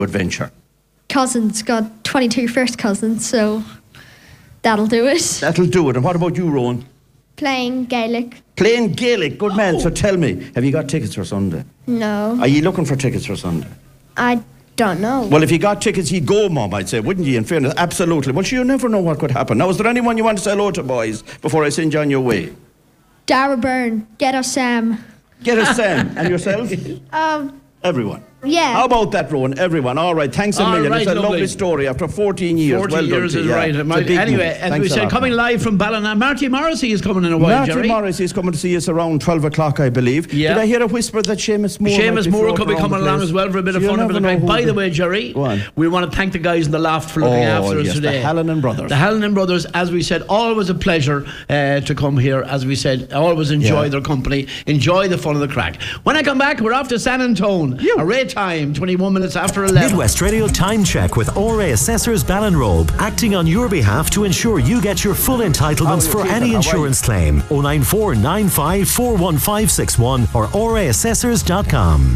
adventure? Cousins, got 22 first cousins, so that'll do it. That'll do it. And what about you, Rowan? Playing Gaelic. Playing Gaelic, good man. So tell me, have you got tickets for Sunday? No. Are you looking for tickets for Sunday? I don't know. Well, if you got tickets, you'd go, Mum, I'd say, wouldn't you, in fairness? Absolutely. Well, you never know what could happen. Now, is there anyone you want to say hello to, boys, before I send you on your way? Dara Byrne, get us Sam. Get us Sam. And yourself? Everyone. Yeah. How about that, Rowan? Everyone. All right, thanks a million. Right, it's a lovely story after 14 years. 14 years is right. Anyway, as we said, coming live from Ballina, Marty Morrissey is coming in a while, Jerry. Marty Morrissey is coming to see us around 12 o'clock, I believe. Yeah. Did I hear a whisper that Seamus Moore could be coming along as well for a bit of fun. By the way, Jerry, we want to thank the guys in the loft for looking after us today. The Hallinan Brothers. The Hallinan Brothers, as we said, always a pleasure to come here. As we said, always enjoy their company, enjoy the fun of the crack. When I come back, we're off to San Antone. A rate time, 21 minutes after 11. Midwest Radio Time Check with ORA Assessors Ballinrobe, acting on your behalf to ensure you get your full entitlements for any insurance claim. 094 95 41561 or oraassessors.com.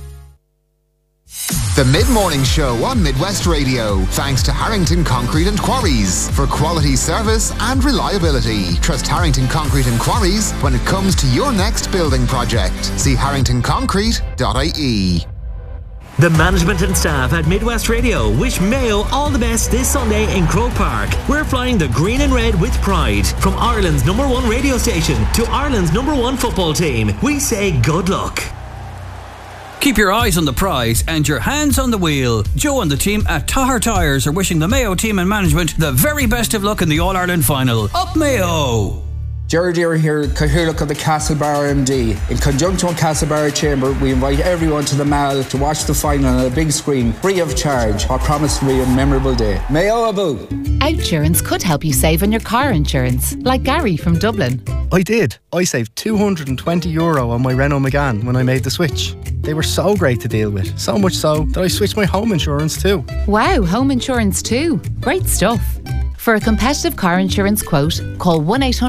The Mid-Morning Show on Midwest Radio, thanks to Harrington Concrete and Quarries for quality service and reliability. Trust Harrington Concrete and Quarries when it comes to your next building project. See harringtonconcrete.ie. The management and staff at Midwest Radio wish Mayo all the best this Sunday in Croke Park. We're flying the green and red with pride. From Ireland's #1 radio station to Ireland's #1 football team, we say good luck. Keep your eyes on the prize and your hands on the wheel. Joe and the team at Tahar Tyres are wishing the Mayo team and management the very best of luck in the All-Ireland final. Up Mayo! Jerry Deere here, Cathaoirleach of the Castlebar MD. In conjunction with Castlebar Chamber, we invite everyone to the Mall to watch the final on a big screen, free of charge. I promise to be a memorable day. Mayo Abu! Outsurance could help you save on your car insurance, like Gary from Dublin. I did. I saved €220 on my Renault Megane when I made the switch. They were so great to deal with, so much so that I switched my home insurance too. Wow, home insurance too. Great stuff. For a competitive car insurance quote, call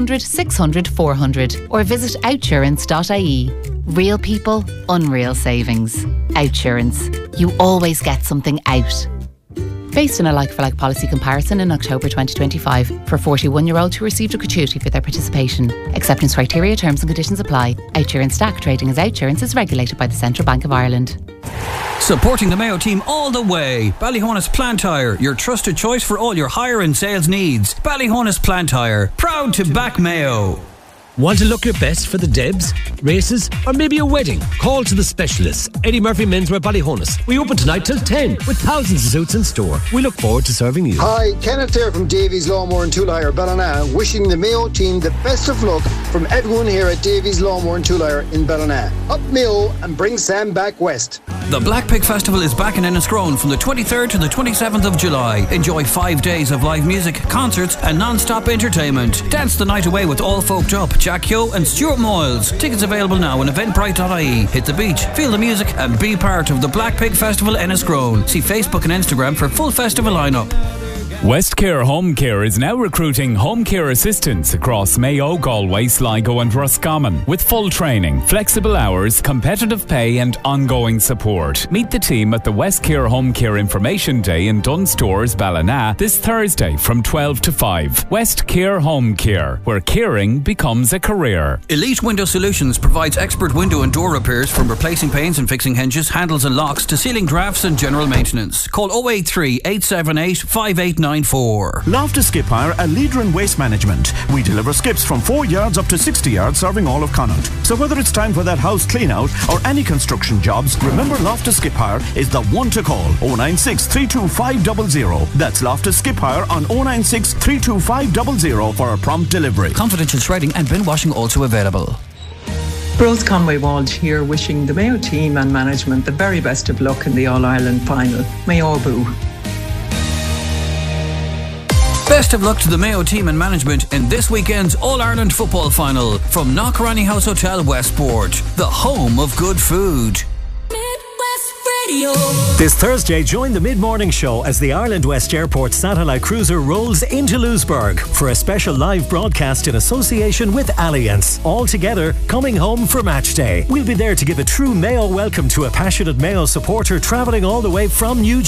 1-800-600-400 or visit outsurance.ie. Real people, unreal savings. Outsurance. You always get something out. Based on a like-for-like policy comparison in October 2025 for 41-year-olds who received a gratuity for their participation. Acceptance criteria, terms and conditions apply. Outsurance Stack trading as Outsurance is regulated by the Central Bank of Ireland. Supporting the Mayo team all the way. Ballyhonus Plant Hire, your trusted choice for all your hire and sales needs. Ballyhonus Plant Hire, proud to back Mayo. Want to look your best for the Debs, races, or maybe a wedding? Call to the specialists. Eddie Murphy Menswear Ballyhonus. We open tonight till 10 with thousands of suits in store. We look forward to serving you. Hi, Kenneth here from Davies Lawnmower and Tool Hire, Ballina, wishing the Mayo team the best of luck from everyone here at Davies Lawnmower and Tool Hire in Ballina. Up Mayo and bring Sam back west. The Black Pig Festival is back in Enniscrone from the 23rd to the 27th of July. Enjoy 5 days of live music, concerts and non-stop entertainment. Dance the night away with All Folked Up, Jack Yo and Stuart Moyles. Tickets available now on eventbrite.ie. Hit the beach, feel the music and be part of the Black Pig Festival Enniscrone. See Facebook and Instagram for full festival lineup. Westcare Home Care is now recruiting home care assistants across Mayo, Galway, Sligo and Roscommon with full training, flexible hours, competitive pay and ongoing support. Meet the team at the Westcare Home Care Information Day in Dunstores, Ballina this Thursday from 12 to 5. Westcare Home Care, where caring becomes a career. Elite Window Solutions provides expert window and door repairs from replacing panes and fixing hinges, handles and locks to ceiling drafts and general maintenance. Call 083 878 5894. Loftus Skip Hire, a leader in waste management. We deliver skips from 4 yards up to 60 yards, serving all of Connaught. So whether it's time for that house clean out or any construction jobs, remember Loftus Skip Hire is the one to call. 096 325 00. That's Loftus Skip Hire on 096 325 00 for a prompt delivery. Confidential shredding and bin washing also available. Rose Conway Walsh here, wishing the Mayo team and management the very best of luck in the All-Ireland final. Mayo Boo. Best of luck to the Mayo team and management in this weekend's All-Ireland football final from Knockranny House Hotel Westport, the home of good food. Midwest Radio. Radio. This Thursday, join the mid-morning show as the Ireland West Airport satellite cruiser rolls into Lewisburg for a special live broadcast in association with Allianz. All together, coming home for match day. We'll be there to give a true Mayo welcome to a passionate Mayo supporter travelling all the way from New